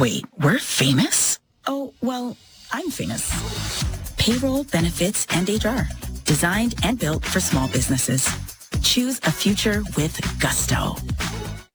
Wait, we're famous? Oh, well, I'm famous. Payroll, benefits, and HR. Designed and built for small businesses. Choose a future with gusto.